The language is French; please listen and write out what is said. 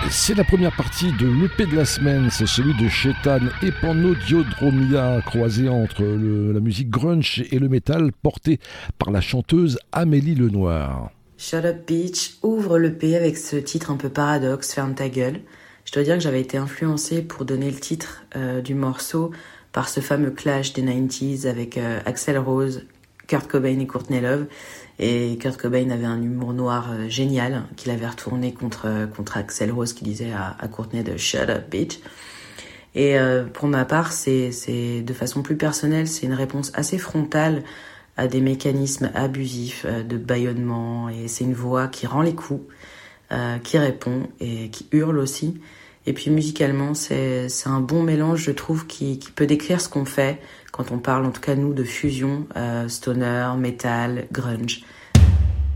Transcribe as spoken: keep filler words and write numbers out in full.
C'est la première partie de l'E P de la semaine, c'est celui de Chetan et Panodiodromia, croisé entre le, la musique grunge et le métal, porté par la chanteuse Amélie Lenoir. Shut Up Bitch ouvre l'E P avec ce titre un peu paradoxe, Ferme ta gueule. Je dois dire que j'avais été influencée pour donner le titre euh, du morceau par ce fameux clash des nineties avec euh, Axl Rose, Kurt Cobain et Courtney Love. Et Kurt Cobain avait un humour noir euh, génial qu'il avait retourné contre, euh, contre Axl Rose qui disait à, à Courtney de Shut Up Bitch. Et euh, pour ma part, c'est, c'est de façon plus personnelle, c'est une réponse assez frontale à des mécanismes abusifs euh, de bâillonnement. Et c'est une voix qui rend les coups, euh, qui répond et qui hurle aussi. Et puis musicalement, c'est, c'est un bon mélange, je trouve, qui, qui peut décrire ce qu'on fait quand on parle, en tout cas nous, de fusion, euh, stoner, metal, grunge.